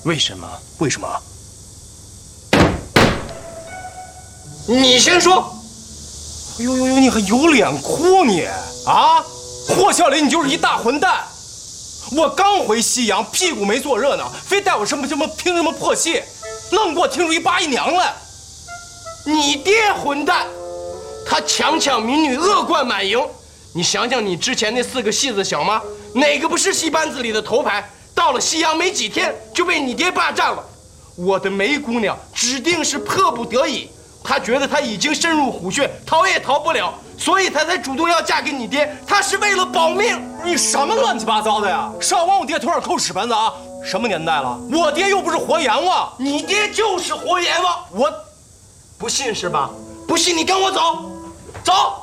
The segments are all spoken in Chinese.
为什么？为什么？ 你先说。 哎呦，你还有脸哭你啊！霍笑林，你就是一大混蛋！我刚回西洋，屁股没坐热闹，非带我什么拼什么破戏，愣给我听出一八一娘来。 你爹混蛋，他强抢民女，恶贯满盈。你想想，你之前那4个戏子小妈，哪个不是戏班子里的头牌？到了西洋没几天就被你爹霸占了。我的梅姑娘指定是迫不得已，她觉得她已经深入虎穴，逃也逃不了，所以她才主动要嫁给你爹。她是为了保命。 你什么乱七八糟的呀？少往我爹头上扣屎盆子啊！什么年代了？我爹又不是活阎王。 你爹就是活阎王。 我不信是吧？不信你跟我走，走。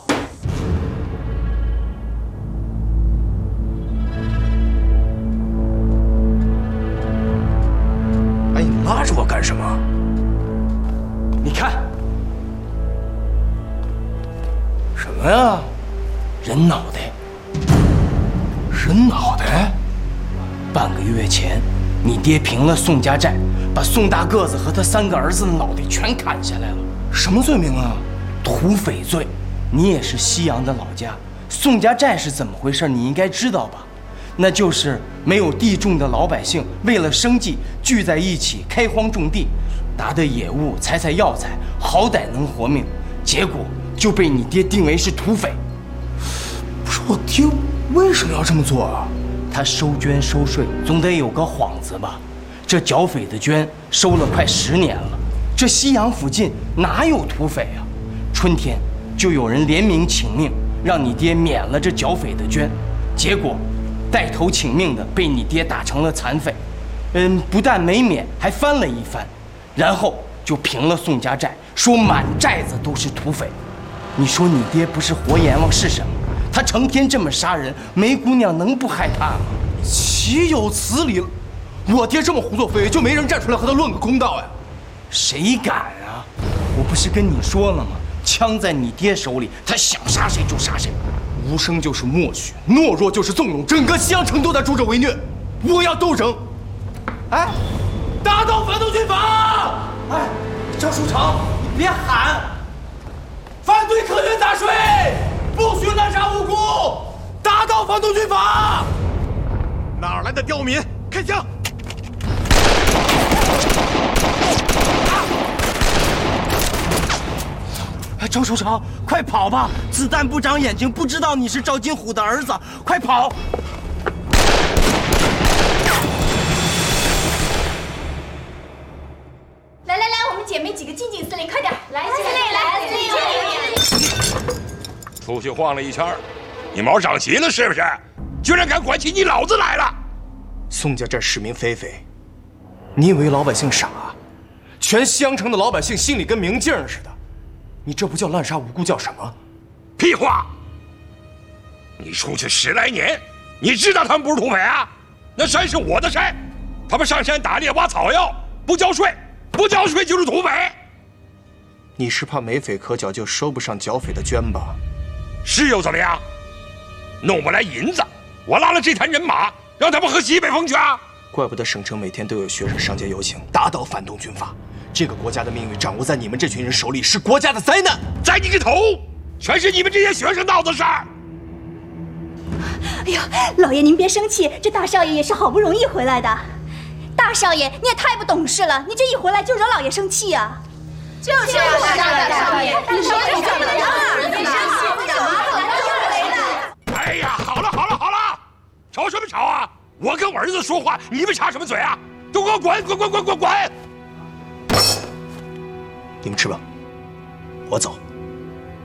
哎，你拉着我干什么？你看，什么呀？人脑袋。人脑袋？半个月前，你爹平了宋家寨，把宋大个子和他3个儿子的脑袋全砍下来了。什么罪名啊？土匪罪。你也是西洋的老家，宋家寨是怎么回事？你应该知道吧？那就是没有地种的老百姓为了生计聚在一起开荒种地，打的野物，采药材，好歹能活命。结果就被你爹定为是土匪。不是，我爹为什么要这么做啊？他收捐收税总得有个幌子吧？这剿匪的捐收了快10年了，这西洋附近哪有土匪啊？春天就有人联名请命，让你爹免了这剿匪的捐，结果带头请命的被你爹打成了残废。不但没免，还翻了一番，然后就平了宋家寨，说满寨子都是土匪。你说你爹不是活阎王是什么？他成天这么杀人，梅姑娘能不害怕吗？岂有此理！我爹这么胡作非为，就没人站出来和他论个公道呀？谁敢啊！我不是跟你说了吗？枪在你爹手里，他想杀谁就杀谁。无声就是默许，懦弱就是纵容，整个西洋城都在助纣为虐。我要斗争！哎，打倒反动军阀！哎，张书成，你别喊！反对苛捐杂税，不许滥杀无辜，打倒反动军阀！ 哪来的刁民？开枪！ 哎，张书成，快跑吧！子弹不长眼睛，不知道你是赵金虎的儿子，快跑！ 来，我们姐妹几个敬司令，快点！来，司令，来，司令！ 出去晃了一圈，你毛长齐了是不是？居然敢管起你老子来了！ 宋家寨市民非非，你以为老百姓傻啊？全西洋城的老百姓心里跟明镜似的，你这不叫滥杀无辜，叫什么？ 屁话！你出去10来年，你知道他们不是土匪啊？那山是我的山，他们上山打猎挖草药，不交税，不交税就是土匪。 你是怕没匪可剿就收不上剿匪的捐吧？ 是又怎么样？弄不来银子，我拉了这团人马，让他们喝西北风去啊！ 怪不得省城每天都有学生上街游行，打倒反动军阀。这个国家的命运掌握在你们这群人手里，是国家的灾难。 栽你个头！全是你们这些学生闹的事儿。 哎呦，老爷您别生气，这大少爷也是好不容易回来的。大少爷，你也太不懂事了，你这一回来就惹老爷生气啊！就是啊，大少爷，你说你怎么了？你生气不干嘛？ 哎呀，好了，吵什么吵啊！我跟我儿子说话，你们插什么嘴啊？都给我滚！滚！ 你们吃吧，我走。